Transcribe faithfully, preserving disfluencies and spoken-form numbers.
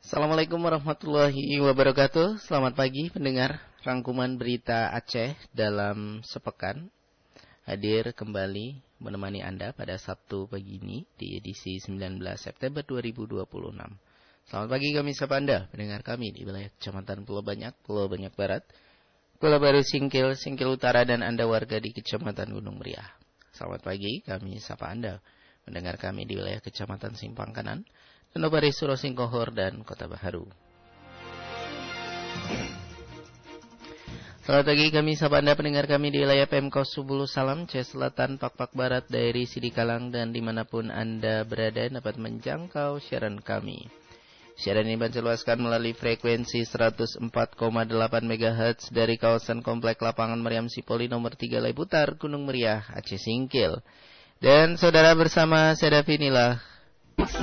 Assalamualaikum warahmatullahi wabarakatuh. Selamat pagi pendengar rangkuman berita Aceh dalam sepekan. Hadir kembali menemani Anda pada Sabtu pagi ini di edisi sembilan belas September dua ribu dua puluh enam. Selamat pagi, kami sapa Anda pendengar kami di wilayah Kecamatan Pulau Banyak, Pulau Banyak Barat, Pulau Baru Singkil, Singkil Utara, dan Anda warga di Kecamatan Gunung Meriah. Selamat pagi, kami sapa Anda pendengar kami di wilayah Kecamatan Simpang Kanan, Tenobari, Suro Singkohor, dan Kota Baharu. Selamat pagi, kami sapa Anda pendengar kami di wilayah Pemkot Subulu Salam, Aceh Selatan, Pakpak Barat, Dairi, Sidikalang, dan dimanapun Anda berada dapat menjangkau siaran kami. Siaran ini diluaskan melalui frekuensi seratus empat koma delapan megahertz dari kawasan Komplek Lapangan Meriam Sipoli nomor tiga Laiputar, Gunung Meriah, Aceh Singkil. Dan saudara bersama saya Davinilah